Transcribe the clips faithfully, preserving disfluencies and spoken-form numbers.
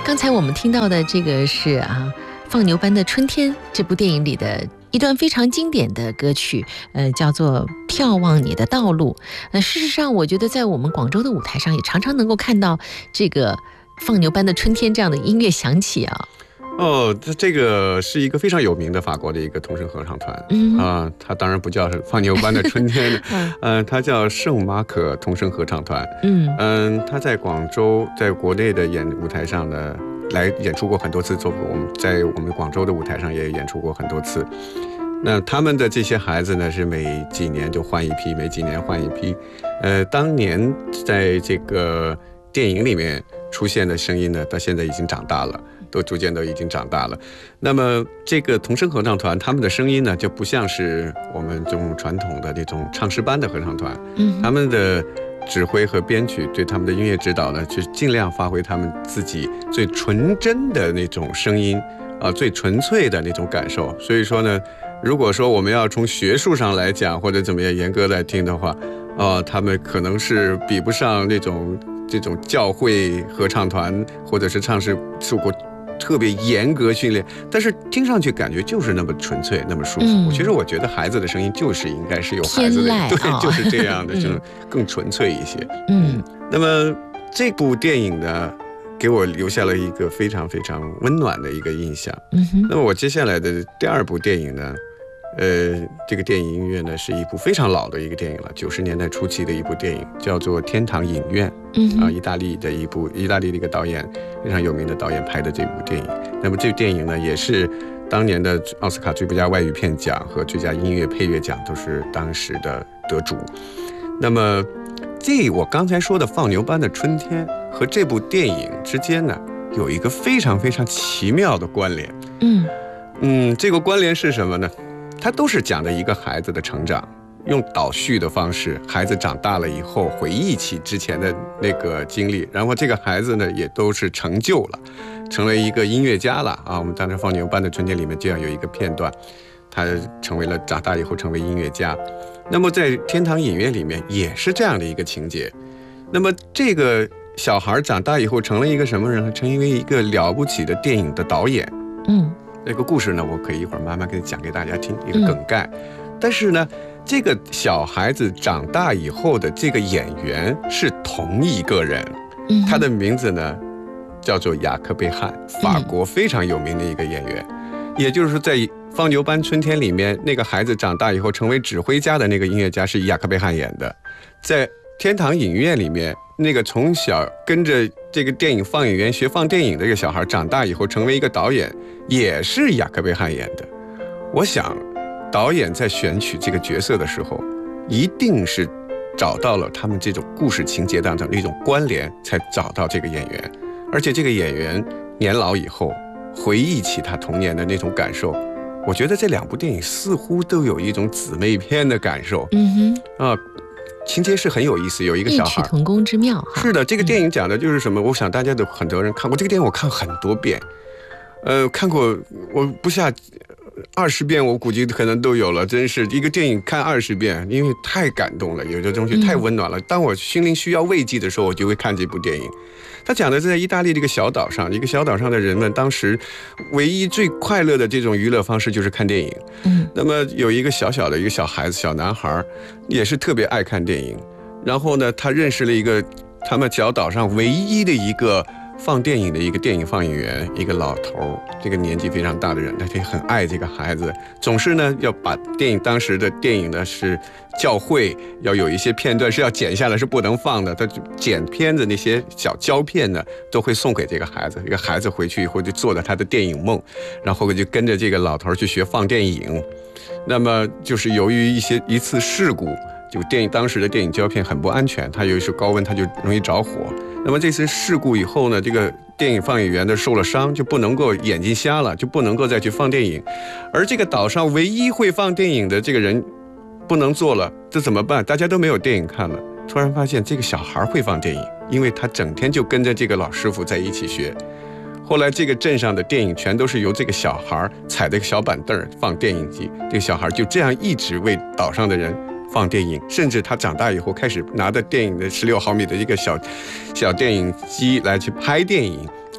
刚才我们听到的这个是啊，《放牛班的春天》这部电影里的一段非常经典的歌曲，呃，叫做《眺望你的道路》。呃，事实上，我觉得在我们广州的舞台上也常常能够看到这个《放牛班的春天》这样的音乐响起啊。 哦，这这个是一个非常有名的法国的一个童声合唱团， 嗯啊，它当然不叫放牛班的春天的，嗯、呃，它叫圣马可童声合唱团，嗯嗯，它在广州，在国内的演舞台上呢，来演出过很多次，做我们在我们广州的舞台上也演出过很多次。那他们的这些孩子呢，是每几年就换一批，每几年换一批。呃，当年在这个电影里面出现的声音呢，到现在已经长大了。都逐渐都已经长大了。那么这个童声合唱团，他们的声音呢，就不像是我们这种传统的那种唱诗班的合唱团，嗯，他们的指挥和编曲对他们的音乐指导呢，就尽量发挥他们自己最纯真的那种声音啊、呃，最纯粹的那种感受。所以说呢，如果说我们要从学术上来讲，或者怎么样严格来听的话，啊、呃，他们可能是比不上那种这种教会合唱团，或者是唱诗受过特别严格训练，但是听上去感觉就是那么纯粹，那么舒服。嗯、其实我觉得孩子的声音就是应该是有孩子的，对，哦、就是这样的，嗯、就是更纯粹一些。嗯，那么这部电影呢，给我留下了一个非常非常温暖的一个印象。嗯哼，那么我接下来的第二部电影呢？呃，这个电影音乐呢，是一部非常老的一个电影了，九十年代初期的一部电影，叫做《天堂影院》。嗯啊，意大利的一部，意大利的一个导演，非常有名的导演拍的这部电影。那么这部电影呢，也是当年的奥斯卡最佳外语片奖和最佳音乐配乐奖都是当时的得主。那么这我刚才说的《放牛班的春天》和这部电影之间呢，有一个非常非常奇妙的关联。嗯嗯，这个关联是什么呢？它都是讲的一个孩子的成长，用倒叙的方式，孩子长大了以后回忆起之前的那个经历，然后这个孩子呢也都是成就了，成为一个音乐家了啊。我们当时《放牛班的春天》里面这样有一个片段，他成为了长大以后成为音乐家。那么在《天堂影院》里面也是这样的一个情节。那么这个小孩长大以后成了一个什么人呢？成为一个了不起的电影的导演。嗯。这个故事呢，我可以一会儿慢慢给讲给大家听，一个梗概。嗯、但是呢，这个小孩子长大以后的这个演员是同一个人，嗯、他的名字呢叫做雅克贝汉，法国非常有名的一个演员。嗯、也就是说，在《放牛班春天》里面，那个孩子长大以后成为指挥家的那个音乐家是雅克贝汉演的，在《天堂影院》里面，那个从小跟着这个电影放映员学放电影的这个小孩长大以后成为一个导演，也是雅克贝汉演的。我想导演在选取这个角色的时候，一定是找到了他们这种故事情节当中的一种关联，才找到这个演员。而且这个演员年老以后回忆起他童年的那种感受，我觉得这两部电影似乎都有一种姊妹篇的感受。嗯哼，啊。情节是很有意思，有一个小孩， 异曲同工之妙。 是的，这个电影讲的就是什么？嗯、我想大家都很多人看过这个电影，我看很多遍，呃，看过我不下二十遍，我估计可能都有了。真是一个电影看二十遍，因为太感动了，有的东西太温暖了。嗯、当我心灵需要慰藉的时候，我就会看这部电影。他讲的是在意大利这个小岛上，一个小岛上的人们当时唯一最快乐的这种娱乐方式就是看电影。嗯，那么有一个小小的一个小孩子，小男孩，也是特别爱看电影。然后呢，他认识了一个他们小岛上唯一的一个放电影的一个电影放映员，一个老头，这个年纪非常大的人，他也很爱这个孩子，总是呢要把电影当时的电影呢是教会要有一些片段是要剪下来是不能放的，他就剪片子那些小胶片呢都会送给这个孩子，这个孩子回去以后就做了他的电影梦，然后就跟着这个老头去学放电影。那么就是由于一些一次事故，就电影当时的电影胶片很不安全，它有一时高温它就容易着火。那么这次事故以后呢，这个电影放映员呢受了伤，就不能够眼睛瞎了，就不能够再去放电影。而这个岛上唯一会放电影的这个人不能做了，这怎么办？大家都没有电影看了。突然发现这个小孩会放电影，因为他整天就跟着这个老师傅在一起学。后来这个镇上的电影全都是由这个小孩踩着个小板凳放电影机，这个小孩就这样一直为岛上的人放电影，甚至他长大以后开始拿着电影的十六毫米的一个小小电影机来去拍电影，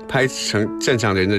拍成正常人的